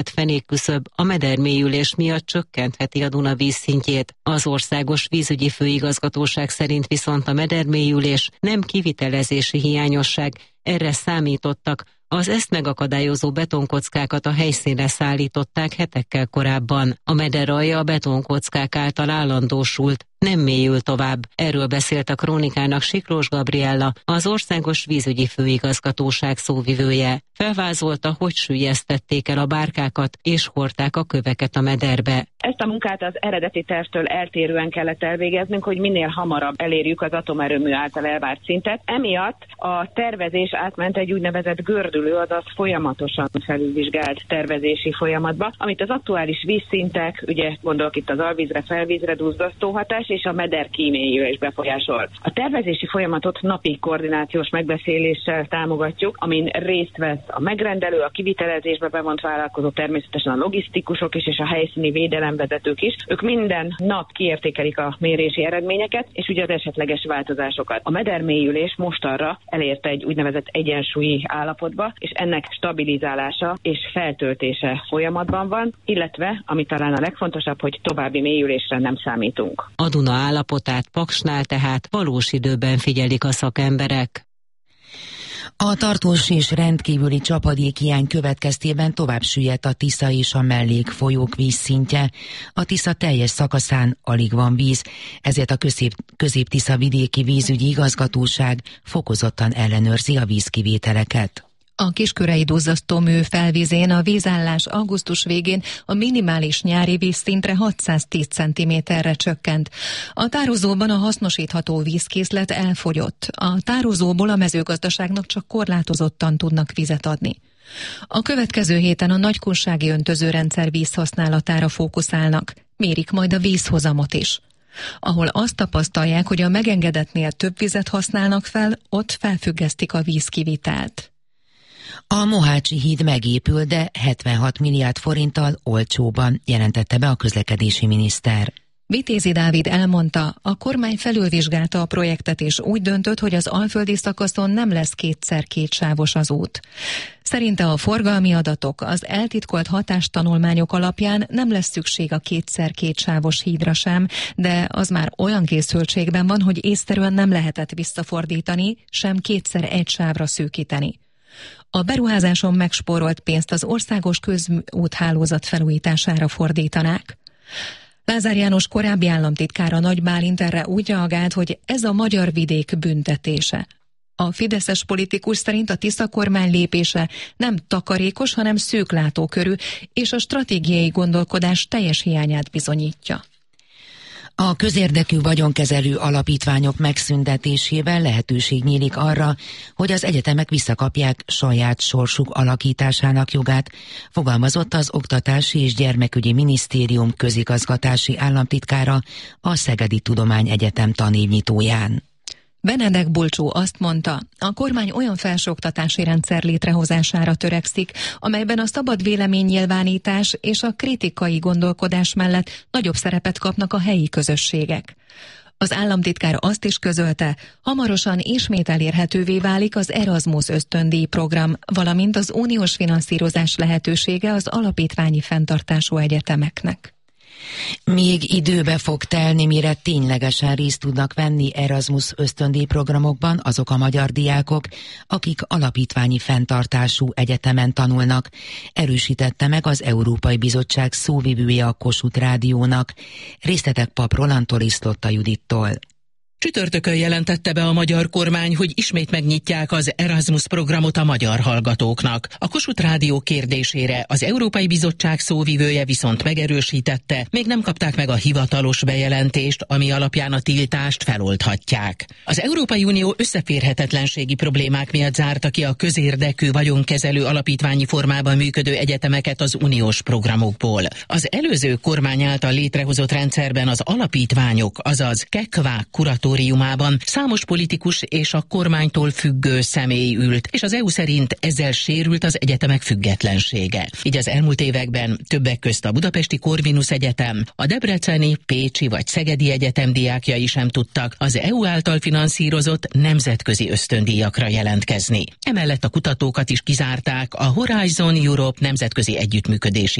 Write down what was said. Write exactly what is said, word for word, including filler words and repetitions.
fenékküszöb a medermélyülés miatt csökkentheti a Duna vízszintjét. Az Országos Vízügyi Főigazgatóság szerint viszont a medermélyülés nem kivitelezési hiányosság, erre számítottak, az ezt megakadályozó betonkockákat a helyszínre szállították hetekkel korábban. A meder alja a betonkockák által állandósult, nem mélyül tovább. Erről beszélt a Krónikának Siklós Gabriella, az Országos Vízügyi Főigazgatóság szóvivője. Felvázolta, hogy süllyesztették el a bárkákat és hordták a köveket a mederbe. Ezt a munkát az eredeti tervtől eltérően kellett elvégeznünk, hogy minél hamarabb elérjük az atomerőmű által elvárt szintet. Emiatt a tervezés átment egy úgynevezett gördülő, azaz folyamatosan felülvizsgált tervezési folyamatba, amit az aktuális vízszintek, ugye gondolok itt az alvízre, felvízre, duzzasztó hatás és a meder kimélyülés befolyásol. A tervezési folyamatot napi koordinációs megbeszéléssel támogatjuk, amin részt vesz a megrendelő, a kivitelezésbe bevont vállalkozó, természetesen a logisztikusok is és a helyszíni védelemvezetők is. Ők minden nap kiértékelik a mérési eredményeket és ugye az esetleges változásokat. A medermélyülés mostanra elérte egy úgynevezett egyensúlyi állapotba, és ennek stabilizálása és feltöltése folyamatban van, illetve, ami talán a legfontosabb, hogy további mélyülésre nem számítunk. A Duna állapotát Paksnál tehát valós időben figyelik a szakemberek. A tartós és rendkívüli csapadékhiány következtében tovább süllyedt a Tisza és a mellékfolyók vízszintje. A Tisza teljes szakaszán alig van víz, ezért a közép, Közép-Tisza vidéki vízügyi igazgatóság fokozottan ellenőrzi a vízkivételeket. A Kiskörei duzzasztómű felvízén a vízállás augusztus végén a minimális nyári vízszintre hatszáztíz centiméterre csökkent. A tározóban a hasznosítható vízkészlet elfogyott. A tározóból a mezőgazdaságnak csak korlátozottan tudnak vizet adni. A következő héten a nagykunsági öntözőrendszer vízhasználatára fókuszálnak, mérik majd a vízhozamot is. Ahol azt tapasztalják, hogy a megengedettnél több vizet használnak fel, ott felfüggesztik a vízkivitelt. A Mohácsi híd megépül, de hetvenhat milliárd forinttal olcsóban, jelentette be a közlekedési miniszter. Vitézi Dávid elmondta, a kormány felülvizsgálta a projektet és úgy döntött, hogy az alföldi szakaszon nem lesz kétszer kétsávos az út. Szerinte a forgalmi adatok, az eltitkolt hatástanulmányok alapján nem lesz szükség a kétszer kétsávos hídra sem, de az már olyan készültségben van, hogy észszerűen nem lehetett visszafordítani, sem kétszer egy sávra szűkíteni. A beruházáson megspórolt pénzt az országos közúthálózat felújítására fordítanák. Lázár János korábbi államtitkára Nagy Bálint erre úgy reagált, hogy ez a magyar vidék büntetése. A fideszes politikus szerint a Tisza kormány lépése nem takarékos, hanem szűklátókörű, és a stratégiai gondolkodás teljes hiányát bizonyítja. A közérdekű vagyonkezelő alapítványok megszüntetésével lehetőség nyílik arra, hogy az egyetemek visszakapják saját sorsuk alakításának jogát, fogalmazott az Oktatási és Gyermekügyi Minisztérium közigazgatási államtitkára a Szegedi Tudományegyetem tanévnyitóján. Benedek Bulcsó azt mondta, a kormány olyan felsőoktatási rendszer létrehozására törekszik, amelyben a szabad véleménynyilvánítás és a kritikai gondolkodás mellett nagyobb szerepet kapnak a helyi közösségek. Az államtitkár azt is közölte, hamarosan ismét elérhetővé válik az Erasmus ösztöndíj program, valamint az uniós finanszírozás lehetősége az alapítványi fenntartású egyetemeknek. Még időbe fog telni, mire ténylegesen részt tudnak venni Erasmus ösztöndíj programokban azok a magyar diákok, akik alapítványi fenntartású egyetemen tanulnak, erősítette meg az Európai Bizottság szóvivője a Kossuth Rádiónak. Részletek Pap Rolandtól, Iszlotta Judittól. Csütörtökön jelentette be a magyar kormány, hogy ismét megnyitják az Erasmus programot a magyar hallgatóknak. A Kossuth Rádió kérdésére az Európai Bizottság szóvivője viszont megerősítette, még nem kapták meg a hivatalos bejelentést, ami alapján a tiltást feloldhatják. Az Európai Unió összeférhetetlenségi problémák miatt zárta ki a közérdekű vagyonkezelő alapítványi formában működő egyetemeket az uniós programokból. Az előző kormány által létrehozott rendszerben az alapítványok, azaz kekvák, kuratóriumok auditoriumában számos politikus és a kormánytól függő személy ült, és az é u szerint ezzel sérült az egyetemek függetlensége. Így az elmúlt években többek közt a Budapesti Corvinus Egyetem, a debreceni, pécsi vagy szegedi egyetem diákjai sem tudtak az é u által finanszírozott nemzetközi ösztöndíjakra jelentkezni. Emellett a kutatókat is kizárták a Horizon Europe nemzetközi együttműködési